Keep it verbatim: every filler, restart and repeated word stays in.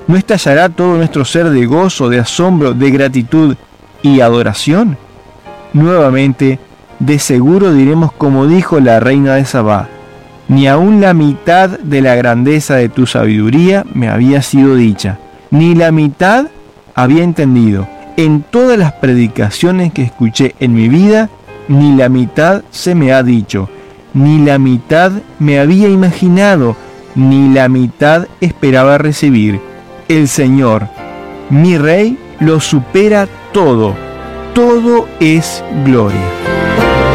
¿No estallará todo nuestro ser de gozo, de asombro, de gratitud y adoración? Nuevamente, de seguro diremos como dijo la reina de Sabá: ni aun la mitad de la grandeza de tu sabiduría me había sido dicha, ni la mitad había entendido. En todas las predicaciones que escuché en mi vida, ni la mitad se me ha dicho, ni la mitad me había imaginado, ni la mitad esperaba recibir. El Señor, mi Rey, lo supera todo. Todo es gloria.